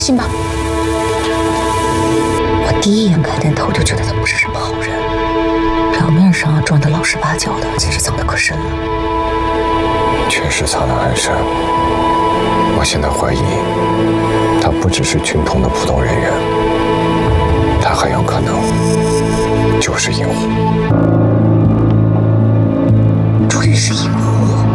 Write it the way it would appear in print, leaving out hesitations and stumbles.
信吧。我第一眼看见他，我就觉得他不是什么好人。表面上装的老实巴交的，其实藏得可深了。 确实藏得很深。我现在怀疑，他不只是军统的普通人员，他很有可能就是萤火。